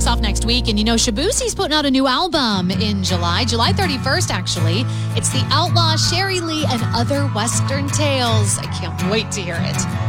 kicks off next week. And Shaboosie's putting out a new album in July 31st, actually. It's The Outlaw, Sherry Lee, and Other Western Tales. I can't wait to hear it.